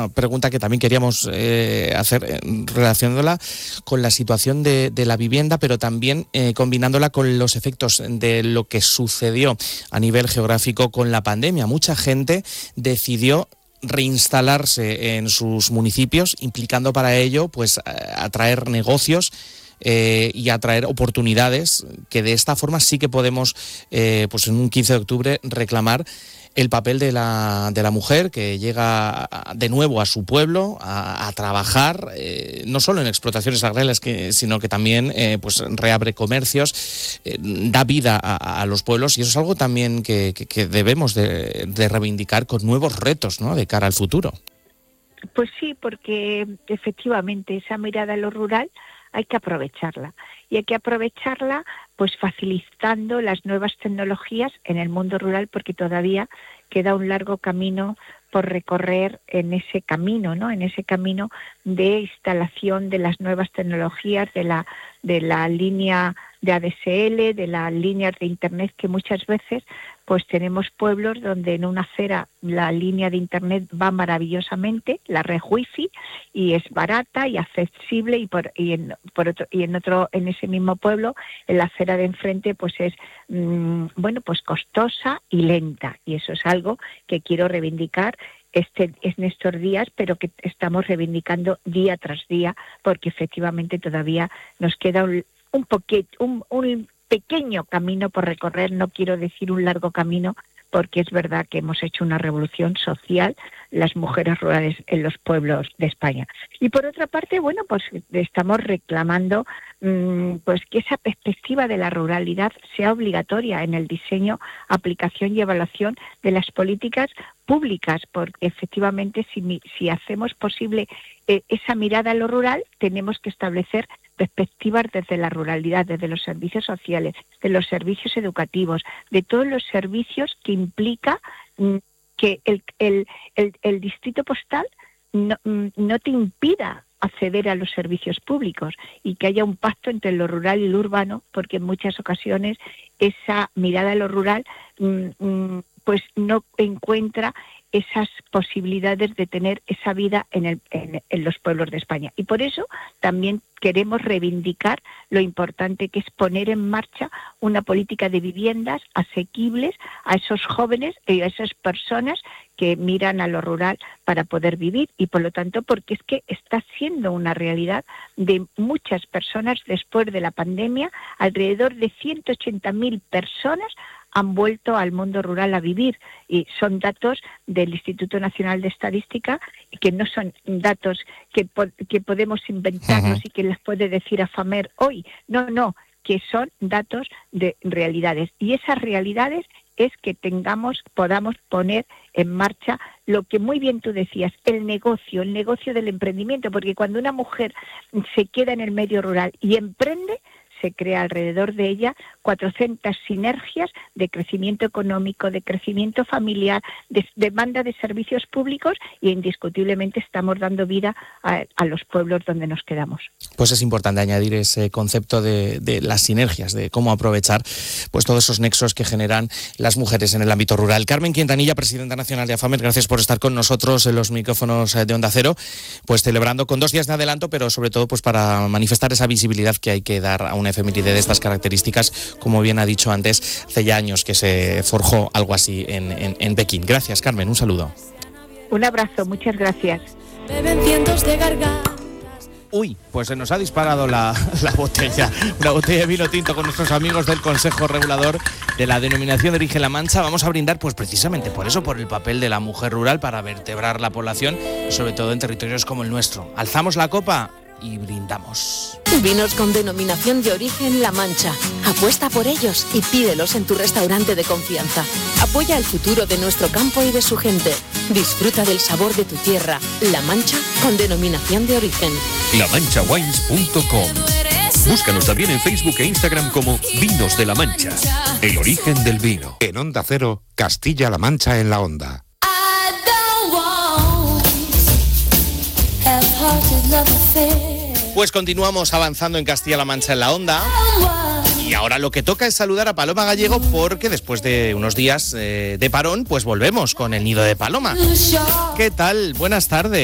una pregunta que también queríamos hacer relacionándola con la situación de la vivienda, pero también combinándola con los efectos de lo que sucedió a nivel geográfico con la pandemia. Mucha gente decidió reinstalarse en sus municipios, implicando para ello pues atraer negocios y atraer oportunidades, que de esta forma sí que podemos pues en un 15 de octubre reclamar el papel de la mujer que llega de nuevo a su pueblo a trabajar, no solo en explotaciones agrarias, sino que también pues reabre comercios, da vida a los pueblos, y eso es algo también que debemos de reivindicar con nuevos retos, ¿no?, de cara al futuro. Pues sí, porque efectivamente esa mirada a lo rural hay que aprovecharla, y hay que aprovecharla pues facilitando las nuevas tecnologías en el mundo rural, porque todavía queda un largo camino por recorrer en ese camino, ¿no? En ese camino de instalación de las nuevas tecnologías, de la línea de ADSL, de las líneas de internet, que muchas veces pues tenemos pueblos donde en una acera la línea de internet va maravillosamente, la red wifi, y es barata y accesible, en ese mismo pueblo, en la acera de enfrente, pues es pues costosa y lenta, y eso es algo que quiero reivindicar en estos días, pero que estamos reivindicando día tras día, porque efectivamente todavía nos queda un pequeño camino por recorrer. No quiero decir un largo camino, porque es verdad que hemos hecho una revolución social las mujeres rurales en los pueblos de España. Y por otra parte, pues estamos reclamando pues que esa perspectiva de la ruralidad sea obligatoria en el diseño, aplicación y evaluación de las políticas públicas, porque efectivamente si hacemos posible esa mirada a lo rural, tenemos que establecer perspectivas desde la ruralidad, desde los servicios sociales, de los servicios educativos, de todos los servicios que implica que el distrito postal no te impida acceder a los servicios públicos, y que haya un pacto entre lo rural y lo urbano, porque en muchas ocasiones esa mirada a lo rural pues no encuentra esas posibilidades de tener esa vida en los pueblos de España. Y por eso también queremos reivindicar lo importante que es poner en marcha una política de viviendas asequibles a esos jóvenes y a esas personas que miran a lo rural para poder vivir, y por lo tanto porque es que está siendo una realidad de muchas personas después de la pandemia. Alrededor de 180.000 personas han vuelto al mundo rural a vivir, y son datos del Instituto Nacional de Estadística, que no son datos que podemos inventarnos y que les puede decir a FAMER hoy, no, que son datos de realidades, y esas realidades es que podamos poner en marcha lo que muy bien tú decías, el negocio del emprendimiento, porque cuando una mujer se queda en el medio rural y emprende, se crea alrededor de ella 400 sinergias de crecimiento económico, de crecimiento familiar, de demanda de servicios públicos, y indiscutiblemente estamos dando vida a los pueblos donde nos quedamos. Pues es importante añadir ese concepto de las sinergias, de cómo aprovechar pues todos esos nexos que generan las mujeres en el ámbito rural. Carmen Quintanilla, presidenta nacional de AFAMER, gracias por estar con nosotros en los micrófonos de Onda Cero, pues celebrando con 2 días de adelanto, pero sobre todo pues para manifestar esa visibilidad que hay que dar a una efeméride de estas características, como bien ha dicho antes, hace ya años que se forjó algo así en Pekín. Gracias, Carmen, un saludo. Un abrazo, muchas gracias. Beben cientos de gargantas. Uy, pues se nos ha disparado la botella, una botella de vino tinto con nuestros amigos del Consejo Regulador de la Denominación de Origen La Mancha. Vamos a brindar pues precisamente por eso, por el papel de la mujer rural para vertebrar la población, sobre todo en territorios como el nuestro. Alzamos la copa y brindamos. Vinos con denominación de origen La Mancha. Apuesta por ellos y pídelos en tu restaurante de confianza. Apoya el futuro de nuestro campo y de su gente. Disfruta del sabor de tu tierra. La Mancha con denominación de origen. lamanchawines.com. Búscanos también en Facebook e Instagram como Vinos de La Mancha. El origen del vino. En Onda Cero, Castilla-La Mancha en la Onda. Pues continuamos avanzando en Castilla-La Mancha en la Onda. Y ahora lo que toca es saludar a Paloma Gallego, porque después de unos días de parón, pues volvemos con el Nido de Paloma. ¿Qué tal? Buenas tardes.